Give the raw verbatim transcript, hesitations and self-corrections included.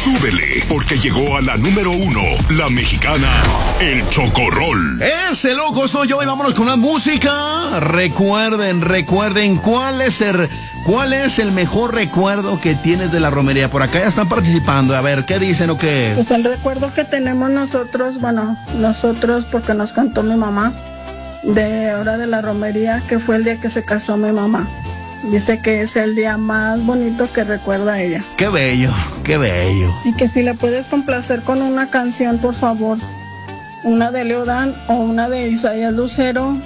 súbele, porque llegó a la número uno, la mexicana, el Chocorrol. Ese loco soy yo y vámonos con la música. Recuerden, recuerden cuál es el, cuál es el mejor recuerdo que tienes de la romería. Por acá ya están participando. A ver, ¿qué dicen o qué? Pues el recuerdo que tenemos nosotros, bueno, nosotros porque nos cantó mi mamá, de ahora de la romería, que fue el día que se casó mi mamá. Dice que es el día más bonito que recuerda a ella. Qué bello, qué bello. Y que si le puedes complacer con una canción, por favor. Una de Leodán o una de Isaías Lucero.